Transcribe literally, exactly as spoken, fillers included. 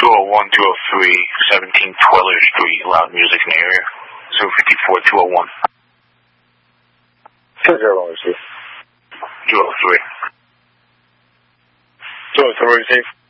two oh one, two oh three, seventeen Tweller Street, loud music in the area. zero fifty-four, two oh one. zero one, receive. two oh three. two oh three, receive.